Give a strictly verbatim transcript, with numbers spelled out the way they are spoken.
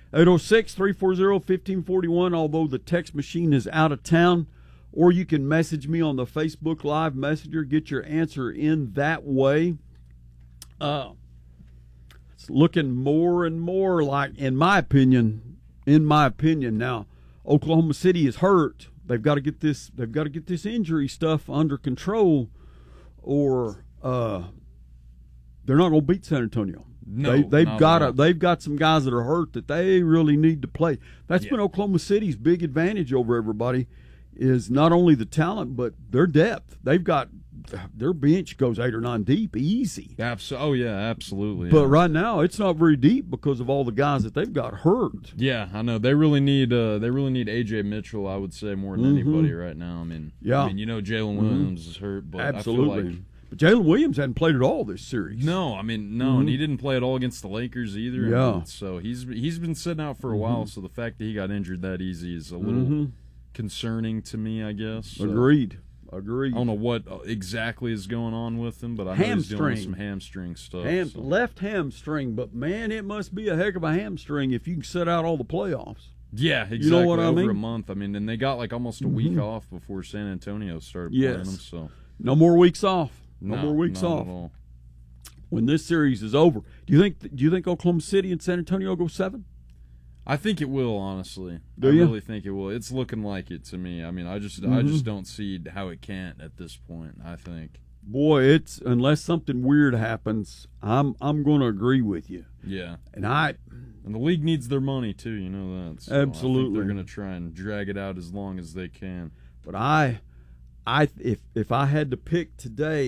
eight oh six, three four zero, one five four one, although the text machine is out of town. Or you can message me on the Facebook Live Messenger. Get your answer in that way. Uh, it's looking more and more like, in my opinion, in my opinion now, Oklahoma City is hurt. They've got to get this. They've got to get this injury stuff under control, or uh, they're not going to beat San Antonio. No, they, they've not got at all. a, they've got some guys that are hurt that they really need to play. That's Yeah. been Oklahoma City's big advantage over everybody. Is not only the talent, but their depth. They've got their bench goes eight or nine deep, easy. Abso- oh, yeah, absolutely. But yeah. right now, it's not very deep because of all the guys that they've got hurt. Yeah, I know. They really need uh, they really need A J Mitchell, I would say, more than Mhm. anybody right now. I mean, Yeah. I mean, you know, Jalen Williams is hurt, but Absolutely. I feel like But Jalen Williams hadn't played at all this series. no, I mean, no, Mhm. and he didn't play at all against the Lakers either. Yeah. And so he's he's been sitting out for a while. So the fact that he got injured that easy is a little Mhm. concerning to me, I guess. So Agreed. Agreed. I don't know what exactly is going on with him, but I know he's dealing with Hamstring. some hamstring stuff. Ham, so. Left hamstring, but man, it must be a heck of a hamstring if you can sit out all the playoffs. Yeah, exactly. You know what I Over mean? a month. I mean, and they got like almost a week Mhm. off before San Antonio started Yes. playing them. So No more weeks off. No, no, more weeks not off. At all. When this series is over, do you think? Do you think Oklahoma City and San Antonio go seven? I think it will, honestly. Do I you? really think it will. It's looking like it to me. I mean, I just I Mhm. just don't see how it can't at this point, I think. Boy, it's unless something weird happens, I'm I'm going to agree with you. Yeah. And I, And the league needs their money too, you know that. So I think Absolutely. they're going to try and drag it out as long as they can. but I, I if if I had to pick today.